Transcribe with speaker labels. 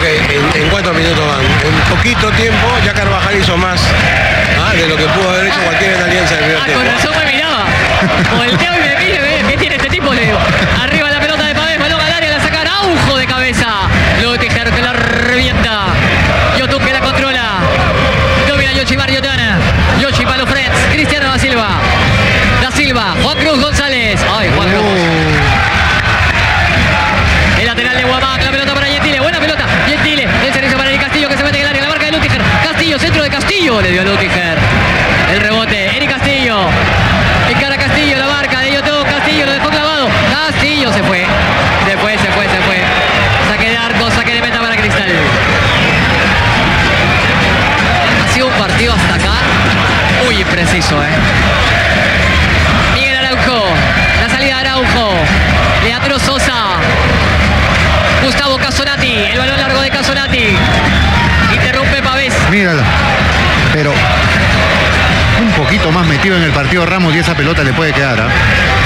Speaker 1: que en 4 minutos van. En poquito tiempo ya Carvajal hizo más de lo que pudo haber hecho cualquier Alianza del primer tiempo.
Speaker 2: Con razón me miraba. Volteo y me mire, ¿qué tiene este tipo? Le digo. Arriba la pelota de Pavés, balón al área, la saca Araujo de cabeza. Lutiger que la revienta. Yotun que la controla. Domina Yoshi Mariotana. Yoshi para los Freds. Cristiano da Silva. Da Silva. Juan Cruz González. Ay, Juan Cruz. El lateral de Guamac. La pelota para Gentile. Buena pelota. Gentile. El servicio para Eri Castillo que se mete en el área. La marca de Lutiger. Castillo, centro de Castillo. Le dio a Lutiger. El rebote. Eri Castillo. Encara Castillo. La marca de Yotun. Castillo lo dejó clavado. Castillo se fue. Se fue. Saque de arco. Saque de meta para Cristal. Ha sido un partido hasta acá muy impreciso, Miguel Araujo, la salida de Araujo, Leandro Sosa, Gustavo Casonati, el balón largo de Casonati, interrumpe Pavés.
Speaker 3: Mírala, pero un poquito más metido en el partido Ramos y esa pelota le puede quedar,